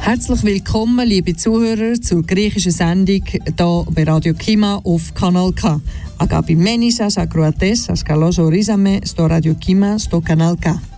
Herzlich willkommen, liebe Zuhörer, zur griechischen Sendung hier bei Radio Kima auf Kanal K. Agapiμένη σας ακροατές, σας καλώς ορίσαμε στο Radio Kima στο Kanal K.